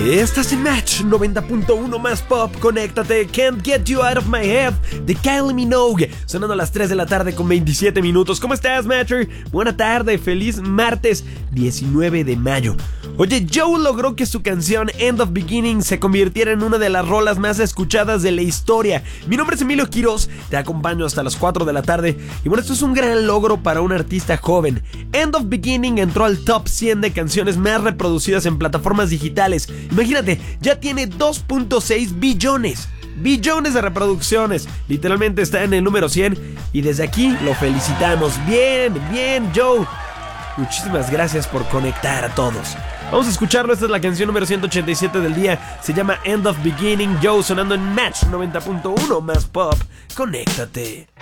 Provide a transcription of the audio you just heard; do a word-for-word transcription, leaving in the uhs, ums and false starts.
Estás en Match noventa punto uno más pop, conéctate. Can't Get You Out of My Head de Kylie Minogue, sonando a las tres de la tarde con veintisiete minutos. ¿Cómo estás, Matcher? Buena tarde, feliz martes diecinueve de mayo. Oye, Joe logró que su canción End of Beginning se convirtiera en una de las rolas más escuchadas de la historia. Mi nombre es Emilio Quiroz, te acompaño hasta las cuatro de la tarde. Y bueno, esto es un gran logro para un artista joven. End of Beginning entró al top cien de canciones más reproducidas en plataformas digitales. Imagínate, ya tiene dos punto seis billones. Billones de reproducciones. Literalmente está en el número cien. Y desde aquí lo felicitamos. Bien, bien, Joe. Muchísimas gracias por conectar a todos. Vamos a escucharlo, esta es la canción número ciento ochenta y siete del día. Se llama End of Beginning, Joe sonando en Match noventa punto uno más pop. Conéctate.